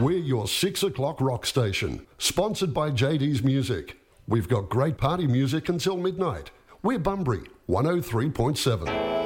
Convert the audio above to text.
We're your 6 o'clock rock station, sponsored by JD's Music. We've got great party music until midnight. We're Bunbury, 103.7.